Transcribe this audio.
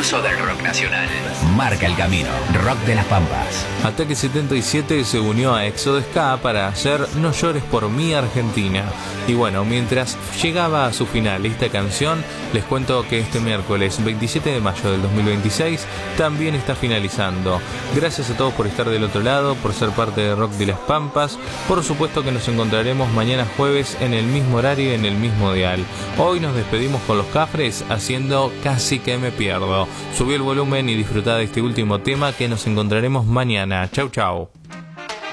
pulso del rock nacional. Marca el camino. Rock de las Pampas. Ataque 77 se unió a Éxodo Ska para hacer No llores por mí, Argentina. Y bueno, mientras llegaba a su final esta canción, les cuento que este miércoles 27 de mayo del 2026 también está finalizando. Gracias a todos por estar del otro lado, por ser parte de Rock de las Pampas. Por supuesto que nos encontraremos mañana jueves en el mismo horario y en el mismo dial. Hoy nos despedimos con los Cafres haciendo Casi que me pierdo. Subí el volumen y disfrutá de este último tema, que nos encontraremos mañana. Chau chau.